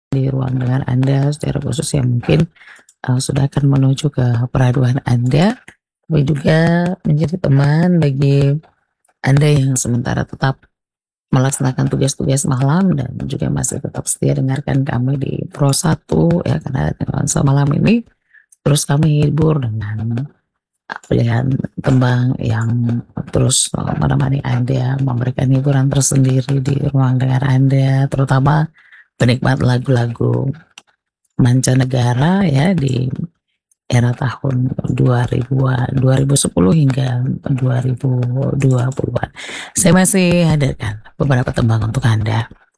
di ruang dengar Anda secara khusus yang mungkin, sudah akan menuju ke peraduan Anda, tapi juga menjadi teman bagi Anda yang sementara tetap melaksanakan tugas-tugas malam dan juga masih tetap setia dengarkan kami di Pro 1 ya, karena nuansa malam ini terus kami hibur dengan pilihan tembang yang terus, menemani Anda, memberikan hiburan tersendiri di ruang dengar Anda, terutama penikmat lagu-lagu mancanegara ya di era tahun 2000-an, 2010 hingga 2020-an. Saya masih hadirkan beberapa tembang untuk Anda.